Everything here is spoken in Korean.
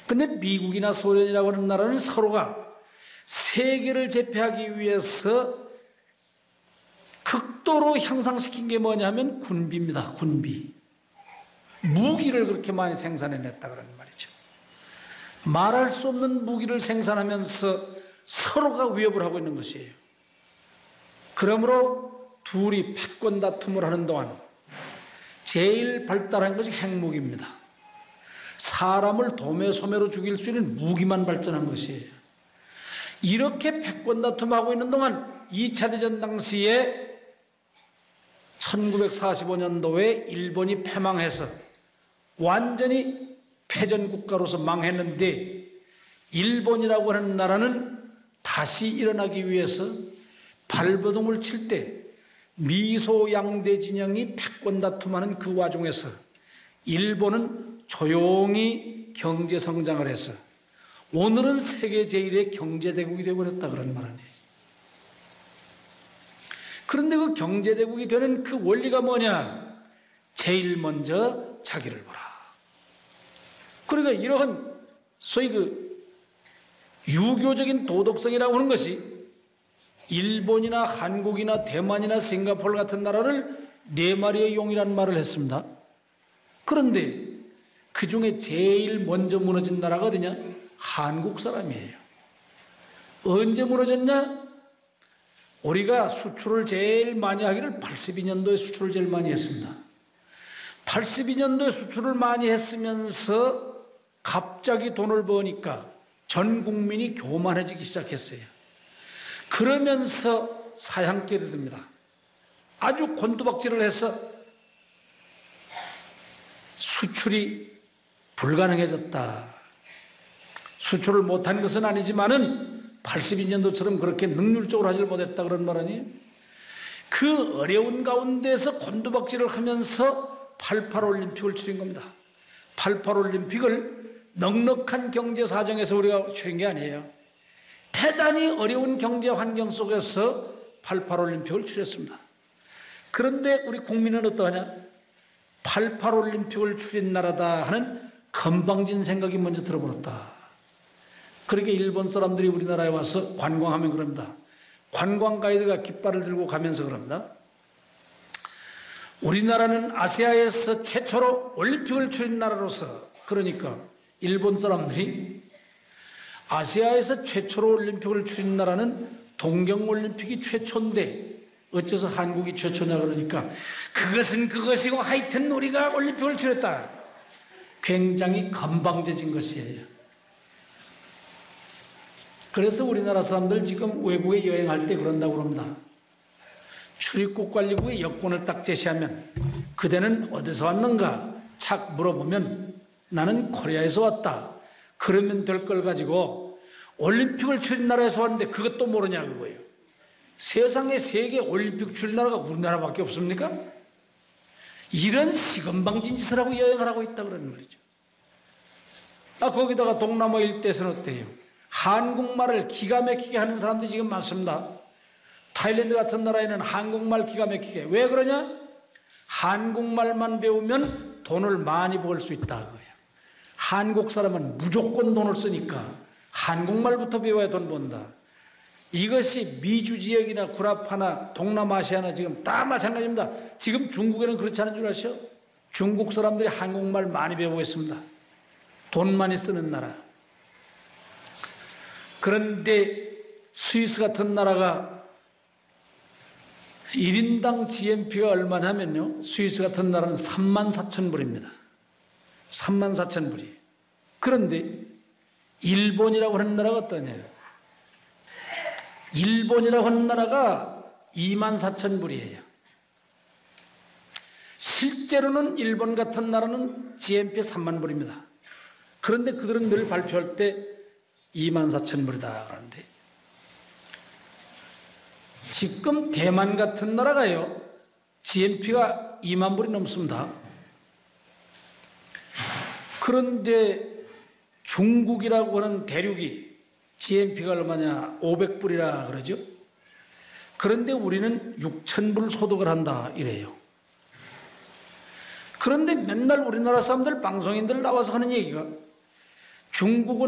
근데 미국이나 소련이라고 하는 나라는 서로가 세계를 제패하기 위해서 극도로 향상시킨 게 뭐냐면 군비입니다. 군비. 무기를 그렇게 많이 생산해냈다 그런 말이죠. 말할 수 없는 무기를 생산하면서 서로가 위협을 하고 있는 것이에요. 그러므로 둘이 패권 다툼을 하는 동안 제일 발달한 것이 핵무기입니다. 사람을 도매소매로 죽일 수 있는 무기만 발전한 것이에요. 이렇게 패권 다툼하고 있는 동안 2차 대전 당시에 1945년도에 일본이 패망해서 완전히 패전 국가로서 망했는데 일본이라고 하는 나라는 다시 일어나기 위해서 발버둥을 칠 때 미소 양대 진영이 패권 다툼하는 그 와중에서 일본은 조용히 경제 성장을 해서 오늘은 세계 제1의 경제대국이 되어버렸다 그런 말 아니에요. 그런데 그 경제대국이 되는 그 원리가 뭐냐? 제일 먼저 자기를 보라. 그러니까 이러한 소위 그 유교적인 도덕성이라고 하는 것이 일본이나 한국이나 대만이나 싱가포르 같은 나라를 네 마리의 용이라는 말을 했습니다. 그런데 그 중에 제일 먼저 무너진 나라가 어디냐? 한국 사람이에요. 언제 무너졌냐? 우리가 수출을 제일 많이 하기를 82년도에 수출을 제일 많이 했습니다. 82년도에 수출을 많이 했으면서 갑자기 돈을 버니까 전 국민이 교만해지기 시작했어요. 그러면서 사양길이 듭니다. 아주 곤두박질을 해서 수출이 불가능해졌다. 수출을 못한 것은 아니지만은 82년도처럼 그렇게 능률적으로 하질 못했다 그런 말 아니에요? 그 어려운 가운데서 곤두박질을 하면서 88올림픽을 치른 겁니다. 88올림픽을 넉넉한 경제 사정에서 우리가 치른 게 아니에요. 대단히 어려운 경제 환경 속에서 88올림픽을 치렀습니다. 그런데 우리 국민은 어떠하냐? 88올림픽을 치른 나라다 하는 건방진 생각이 먼저 들어버렸다. 그렇게 일본 사람들이 우리나라에 와서 관광하면 그럽니다. 관광 가이드가 깃발을 들고 가면서 그럽니다. 우리나라는 아시아에서 최초로 올림픽을 치른 나라로서, 그러니까 일본 사람들이 아시아에서 최초로 올림픽을 치른 나라는 동경올림픽이 최초인데 어째서 한국이 최초냐 그러니까 그것은 그것이고 하여튼 우리가 올림픽을 치렀다. 굉장히 건방져진 것이에요. 그래서 우리나라 사람들 지금 외국에 여행할 때 그런다고 합니다. 출입국 관리국에 여권을 딱 제시하면 그대는 어디서 왔는가 착 물어보면 나는 코리아에서 왔다. 그러면 될 걸 가지고 올림픽을 치른 나라에서 왔는데 그것도 모르냐 그거예요. 세상에 세계 올림픽 치른 나라가 우리나라밖에 없습니까? 이런 시건방진 짓을 하고 여행을 하고 있다 그러는 말이죠. 거기다가 동남아 일대에서는 어때요? 한국말을 기가 막히게 하는 사람들이 지금 많습니다. 타일랜드 같은 나라에는 한국말 기가 막히게. 왜 그러냐? 한국말만 배우면 돈을 많이 벌 수 있다 그거예요. 한국 사람은 무조건 돈을 쓰니까 한국말부터 배워야 돈 번다. 이것이 미주 지역이나 구라파나 동남아시아나 지금 다 마찬가지입니다. 지금 중국에는 그렇지 않은 줄 아시죠? 중국 사람들이 한국말 많이 배우고 있습니다. 돈 많이 쓰는 나라. 그런데 스위스 같은 나라가 1인당 GNP가 얼마냐면요. 스위스 같은 나라는 34,000불입니다. 34,000불이. 그런데 일본이라고 하는 나라가 어떠냐? 일본이라고 하는 나라가 24,000불이에요. 실제로는 일본 같은 나라는 GNP 30,000불입니다. 그런데 그들은 늘 발표할 때 24,000불이다 그러는데 지금 대만 같은 나라가요 GNP가 20,000불이 넘습니다. 그런데 중국이라고 하는 대륙이 GNP가 얼마냐 500불이라 그러죠. 그런데 우리는 6,000불 소득을 한다 이래요. 그런데 맨날 우리나라 사람들 방송인들 나와서 하는 얘기가 중국은